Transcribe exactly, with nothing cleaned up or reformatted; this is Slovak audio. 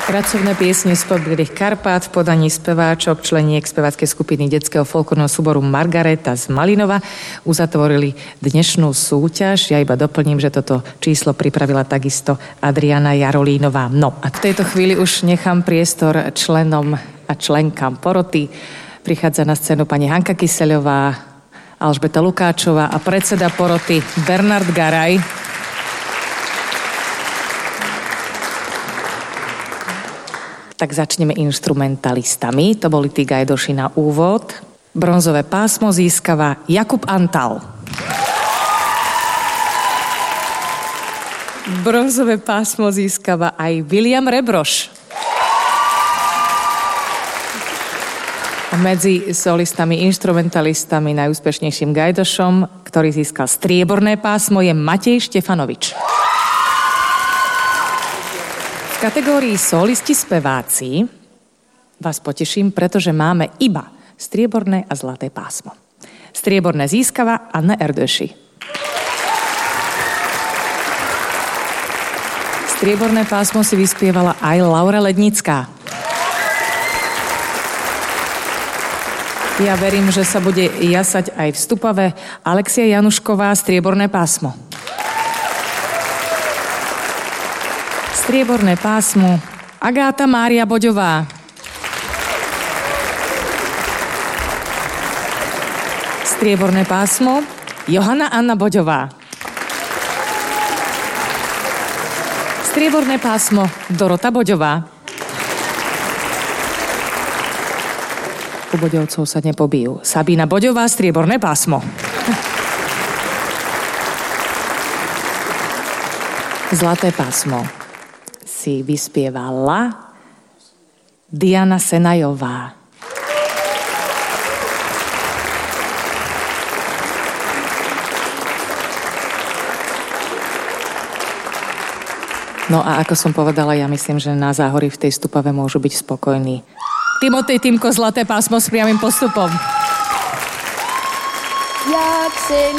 Pracovné piesne z Podbielých Karpát v podaní speváčok, členiek speváckej skupiny detského folklórneho súboru Margareta z Malinova uzatvorili dnešnú súťaž. Ja iba doplním, že toto číslo pripravila takisto Adriana Jarolínová. No a v tejto chvíli už nechám priestor členom a členkám poroty. Prichádza na scénu pani Hanka Kyseľová, Alžbeta Lukáčová a predseda poroty Bernard Garaj. Tak začneme instrumentalistami. To boli tí gajdoši na úvod. Bronzové pásmo získava Jakub Antal. Bronzové pásmo získava aj William Rebroš. A medzi solistami, instrumentalistami najúspešnejším gajdošom, ktorý získal strieborné pásmo, je Matej Štefanovič. V kategórii solisti speváci vás poteším, pretože máme iba strieborné a zlaté pásmo. Strieborné získava Anna Erdősi. Strieborné pásmo si vyspievala aj Laura Lednická. Ja verím, že sa bude jasať aj v Stupave Alexia Janušková, strieborné pásmo. Strieborné pásmo Agáta Mária Boďová. Strieborné pásmo Johana Anna Boďová. Strieborné pásmo Dorota Boďová. U Boďovcov sa nepobijú. Sabína Boďová, strieborné pásmo. Zlaté pásmo si vyspievala Diana Senajová. No a ako som povedala, ja myslím, že na Záhorí v tej Stupave môžu byť spokojní. Timotej Timko, zlaté pásmo s priamym postupom. Jak si